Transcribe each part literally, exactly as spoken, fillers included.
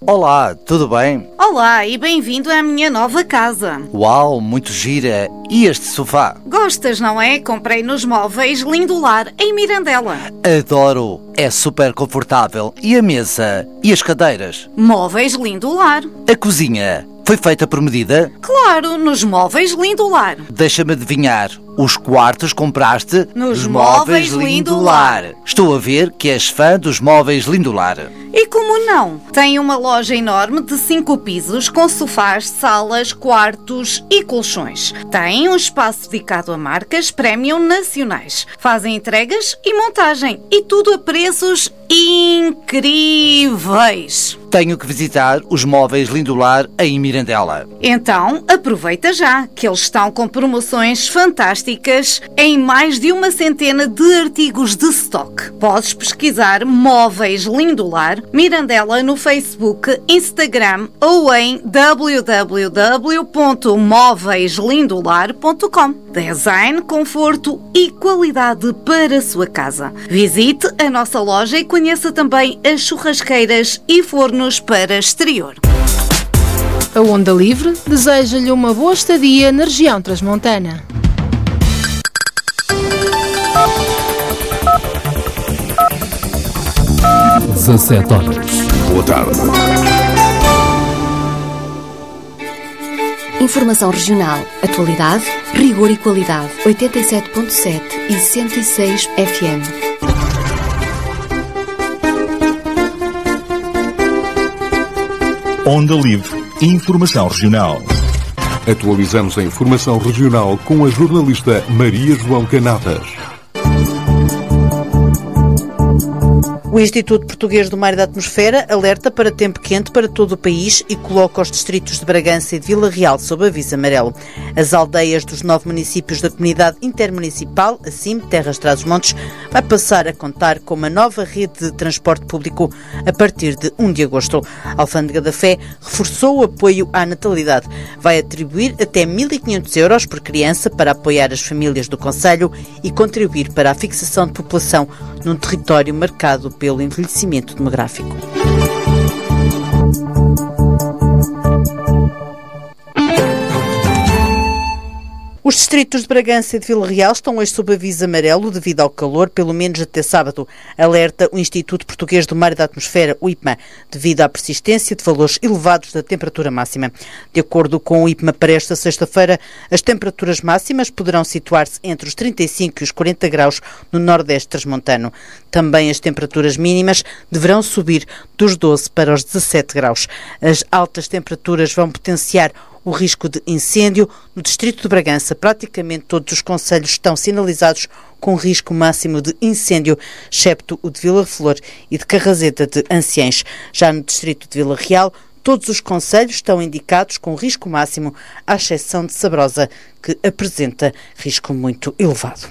Olá, tudo bem? Olá e bem-vindo à minha nova casa. Uau, muito gira. E este sofá? Gostas, não é? Comprei nos Móveis Lindolar, em Mirandela. Adoro, é super confortável. E a mesa? E as cadeiras? Móveis Lindolar. A cozinha? Foi feita por medida? Claro, nos Móveis Lindolar. Deixa-me adivinhar, os quartos compraste nos Móveis Lindolar. Estou a ver que és fã dos Móveis Lindolar. E como não? Tem uma loja enorme de cinco pisos com sofás, salas, quartos e colchões. Tem um espaço dedicado a marcas premium nacionais. Fazem entregas e montagem e tudo a preços incríveis. Tenho que visitar os Móveis Lindolar em Mirandela. Então, aproveita já, que eles estão com promoções fantásticas em mais de uma centena de artigos de stock. Podes pesquisar Móveis Lindolar, Mirandela no Facebook, Instagram ou em w w w ponto móveis lindolar ponto com. Design, conforto e qualidade para a sua casa. Visite a nossa loja e conheça também as churrasqueiras e fornos para exterior. A Onda Livre deseja-lhe uma boa estadia na região transmontana. dezassete horas. Boa tarde. Informação regional, atualidade, rigor e qualidade. oitenta e sete ponto sete e cento e seis F M. Onda Livre. Informação regional. Atualizamos a informação regional com a jornalista Maria João Canadas. O Instituto Português do Mar e da Atmosfera alerta para tempo quente para todo o país e coloca os distritos de Bragança e de Vila Real sob aviso amarelo. As aldeias dos nove municípios da Comunidade Intermunicipal, A C I M, Terras Trás-os-Montes, vai passar a contar com uma nova rede de transporte público a partir de primeiro de agosto. A Alfândega da Fé reforçou o apoio à natalidade. Vai atribuir até mil e quinhentos euros por criança para apoiar as famílias do concelho e contribuir para a fixação de população num território marcado pelo envelhecimento demográfico. Os distritos de Bragança e de Vila Real estão hoje sob aviso amarelo devido ao calor, pelo menos até sábado. Alerta o Instituto Português do Mar e da Atmosfera, o I P M A, devido à persistência de valores elevados da temperatura máxima. De acordo com o I P M A, para esta sexta-feira, as temperaturas máximas poderão situar-se entre os trinta e cinco e os quarenta graus no nordeste transmontano. Também as temperaturas mínimas deverão subir dos doze para os dezassete graus. As altas temperaturas vão potenciar o risco de incêndio. No distrito de Bragança, praticamente todos os concelhos estão sinalizados com risco máximo de incêndio, excepto o de Vila Flor e de Carrazeda de Anciães. Já no distrito de Vila Real, todos os concelhos estão indicados com risco máximo, à exceção de Sabrosa, que apresenta risco muito elevado.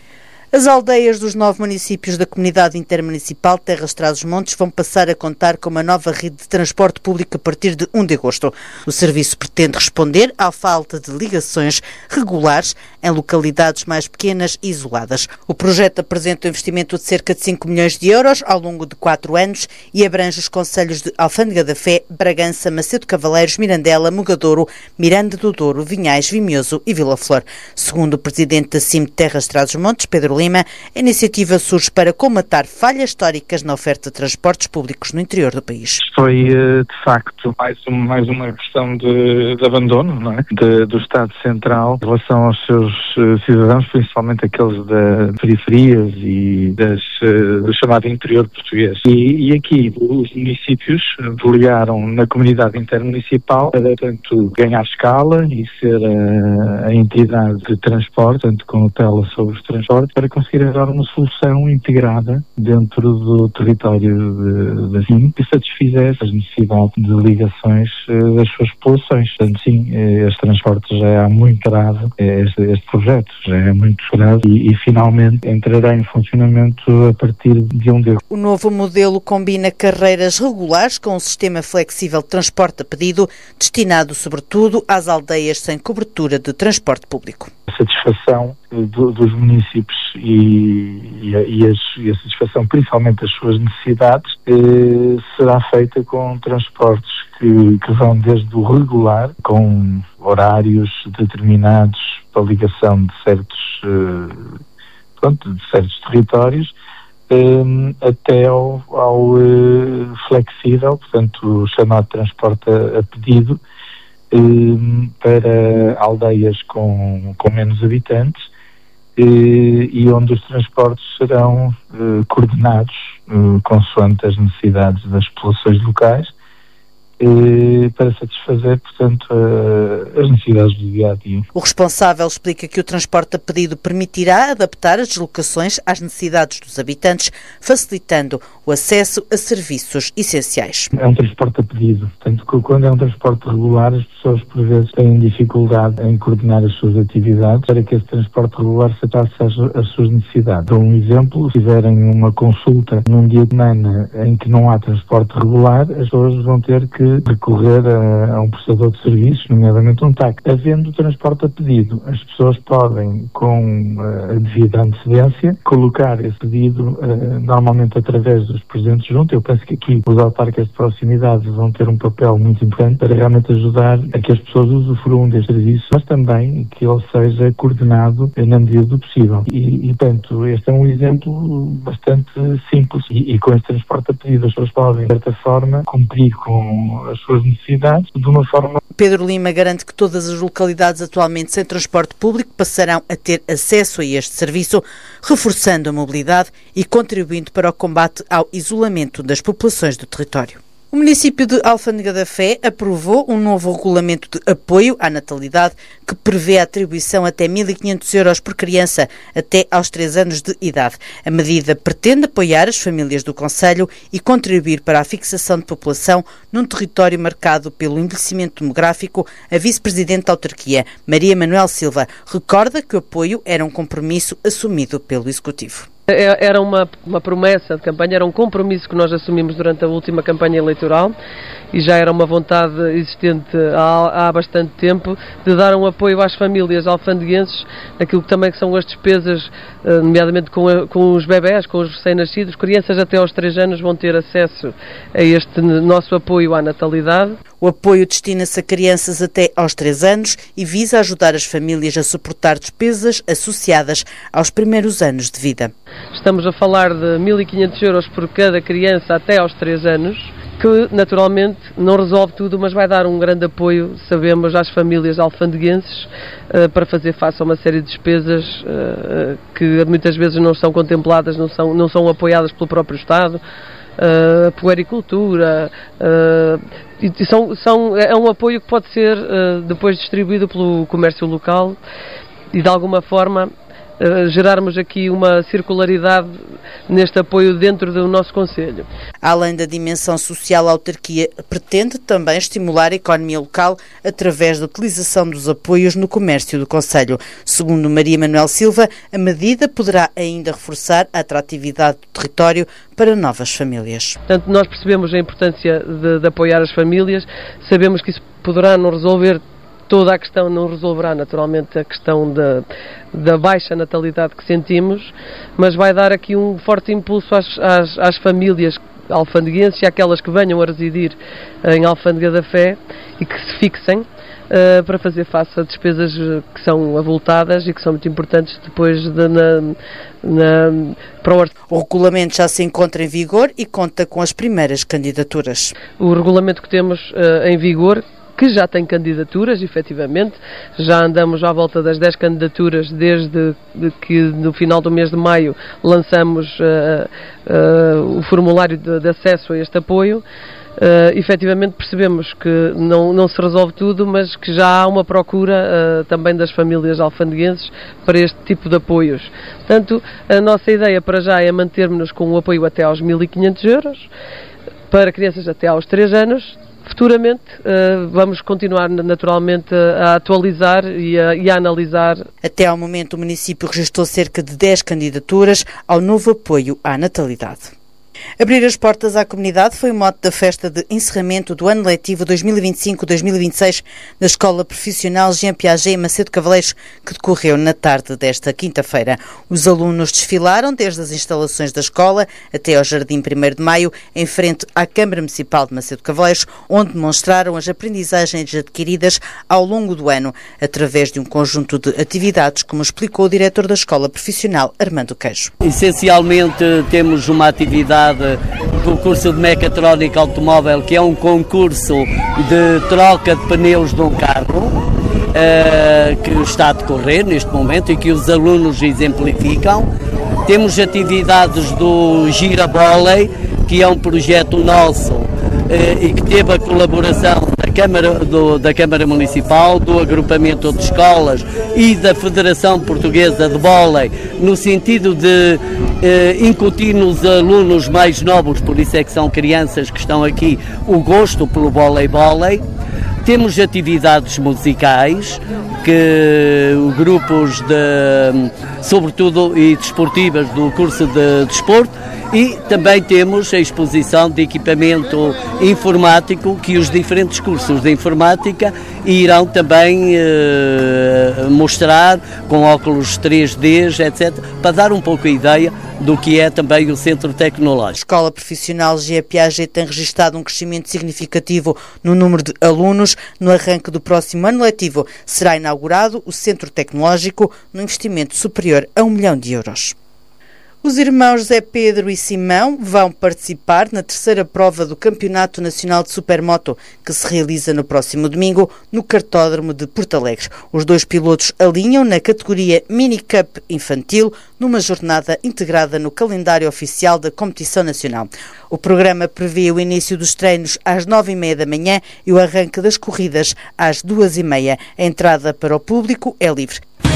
As aldeias dos nove municípios da Comunidade Intermunicipal Terras Trás-os-Montes vão passar a contar com uma nova rede de transporte público a partir de primeiro de agosto. O serviço pretende responder à falta de ligações regulares em localidades mais pequenas e isoladas. O projeto apresenta um investimento de cerca de cinco milhões de euros ao longo de quatro anos e abrange os concelhos de Alfândega da Fé, Bragança, Macedo Cavaleiros, Mirandela, Mugadouro, Miranda do Douro, Vinhais, Vimioso e Vila Flor. Segundo o presidente da C I M Terras Trás-os-Montes, Pedro Lima, a iniciativa surge para colmatar falhas históricas na oferta de transportes públicos no interior do país. Foi, de facto, mais, um, mais uma questão de, de abandono, não é? de, do Estado Central em relação aos seus cidadãos, principalmente aqueles das periferias e das, do chamado interior português. E, e aqui os municípios delegaram na comunidade intermunicipal para, portanto, ganhar escala e ser a, a entidade de transporte, tanto com o tela sobre os transportes, para conseguir dar uma solução integrada dentro do território da C I M que satisfizesse as necessidades de ligações uh, das suas populações. Portanto, sim, este transporte já é há muito esperado, este, este projeto já é muito esperado e, e finalmente entrará em funcionamento a partir de primeiro de agosto. O novo modelo combina carreiras regulares com um sistema flexível de transporte a pedido, destinado sobretudo às aldeias sem cobertura de transporte público. a satisfação do, dos municípios e, e, a, e, as, e a satisfação principalmente das suas necessidades eh, será feita com transportes que, que vão desde o regular, com horários determinados para a ligação de certos, eh, pronto, de certos territórios, eh, até ao, ao eh, flexível, portanto o chamado transporte a, a pedido, para aldeias com, com menos habitantes e onde os transportes serão coordenados consoante as necessidades das populações locais para satisfazer, portanto, as necessidades do dia a dia. O responsável explica que o transporte a pedido permitirá adaptar as deslocações às necessidades dos habitantes, facilitando o acesso a serviços essenciais. É um transporte a pedido, portanto, quando é um transporte regular, as pessoas por vezes têm dificuldade em coordenar as suas atividades para que esse transporte regular se adapte às, às suas necessidades. Dou um exemplo: se tiverem uma consulta num dia de semana em que não há transporte regular, as pessoas vão ter que recorrer a, a um prestador de serviços, nomeadamente um táxi. Havendo transporte a pedido, as pessoas podem, com uh, a devida antecedência, colocar esse pedido uh, normalmente através dos presentes juntos. Eu penso que aqui os autarcas de proximidade vão ter um papel muito importante para realmente ajudar a que as pessoas usufruam deste serviço, mas também que ele seja coordenado na medida do possível. E, e portanto, este é um exemplo bastante simples. E, e com este transporte a pedido, as pessoas podem, de certa forma, cumprir com as suas necessidades de uma forma... Pedro Lima garante que todas as localidades atualmente sem transporte público passarão a ter acesso a este serviço, reforçando a mobilidade e contribuindo para o combate ao isolamento das populações do território. O município de Alfândega da Fé aprovou um novo regulamento de apoio à natalidade que prevê a atribuição até mil e quinhentos euros por criança até aos três anos de idade. A medida pretende apoiar as famílias do concelho e contribuir para a fixação de população num território marcado pelo envelhecimento demográfico. A vice-presidente da autarquia, Maria Manuel Silva, recorda que o apoio era um compromisso assumido pelo Executivo. Era uma, uma promessa de campanha, era um compromisso que nós assumimos durante a última campanha eleitoral e já era uma vontade existente há, há bastante tempo de dar um apoio às famílias alfandeguenses naquilo que também são as despesas, nomeadamente com, a, com os bebés, com os recém-nascidos. Crianças até aos três anos vão ter acesso a este nosso apoio à natalidade. O apoio destina-se a crianças até aos três anos e visa ajudar as famílias a suportar despesas associadas aos primeiros anos de vida. Estamos a falar de mil e quinhentos euros por cada criança até aos três anos, que naturalmente não resolve tudo, mas vai dar um grande apoio, sabemos, às famílias alfandeguenses uh, para fazer face a uma série de despesas uh, que muitas vezes não são contempladas, não são, não são apoiadas pelo próprio Estado. Uh, a puericultura, uh, e são, são, é um apoio que pode ser uh, depois distribuído pelo comércio local e de alguma forma uh, gerarmos aqui uma circularidade neste apoio dentro do nosso concelho. Além da dimensão social, a autarquia pretende também estimular a economia local através da utilização dos apoios no comércio do concelho. Segundo Maria Manuel Silva, a medida poderá ainda reforçar a atratividade do território para novas famílias. Portanto, nós percebemos a importância de, de apoiar as famílias, sabemos que isso poderá não resolver toda a questão, não resolverá naturalmente a questão da, da baixa natalidade que sentimos, mas vai dar aqui um forte impulso às, às, às famílias alfandeguenses e àquelas que venham a residir em Alfândega da Fé e que se fixem uh, para fazer face a despesas que são avultadas e que são muito importantes depois de, na, na, para o... O regulamento já se encontra em vigor e conta com as primeiras candidaturas. O regulamento que temos uh, em vigor, que já tem candidaturas, efetivamente, já andamos à volta das dez candidaturas desde que no final do mês de maio lançamos uh, uh, o formulário de, de acesso a este apoio. Uh, efetivamente percebemos que não, não se resolve tudo, mas que já há uma procura uh, também das famílias alfandeguenses para este tipo de apoios. Portanto, a nossa ideia para já é mantermos-nos com o apoio até aos mil e quinhentos euros, para crianças até aos três anos. Futuramente uh, vamos continuar naturalmente a atualizar e a, e a analisar. Até ao momento o município registrou cerca de dez candidaturas ao novo apoio à natalidade. Abrir as portas à comunidade foi o mote da festa de encerramento do ano letivo dois mil e vinte e cinco dois mil e vinte e seis da Escola Profissional Jean Piaget em Macedo Cavaleiros, que decorreu na tarde desta quinta-feira. Os alunos desfilaram desde as instalações da escola até ao Jardim primeiro de Maio, em frente à Câmara Municipal de Macedo Cavaleiros, onde demonstraram as aprendizagens adquiridas ao longo do ano, através de um conjunto de atividades, como explicou o diretor da Escola Profissional, Armando Queijo. Essencialmente temos uma atividade do curso de Mecatrónica Automóvel, que é um concurso de troca de pneus de um carro, uh, que está a decorrer neste momento e que os alunos exemplificam. Temos atividades do Girabólei, que é um projeto nosso uh, e que teve a colaboração da Câmara, do, da Câmara Municipal, do Agrupamento de Escolas e da Federação Portuguesa de Vôlei, no sentido de eh, incutir nos alunos mais novos, por isso é que são crianças que estão aqui, o gosto pelo vôlei-vôlei. Temos atividades musicais, que grupos de, sobretudo e desportivas do curso de desporto, e também temos a exposição de equipamento informático que os diferentes cursos de informática irão também eh, mostrar com óculos três D, etcétera, para dar um pouco a ideia do que é também o Centro Tecnológico. A Escola Profissional Jean Piaget tem registrado um crescimento significativo no número de alunos. No arranque do próximo ano letivo será inaugurado o Centro Tecnológico, no investimento superior a um milhão de euros. Os irmãos Zé Pedro e Simão vão participar na terceira prova do Campeonato Nacional de Supermoto, que se realiza no próximo domingo no Cartódromo de Porto Alegre. Os dois pilotos alinham na categoria Mini Cup Infantil, numa jornada integrada no calendário oficial da competição nacional. O programa prevê o início dos treinos às nove e meia da manhã e o arranque das corridas às duas e meia. A entrada para o público é livre.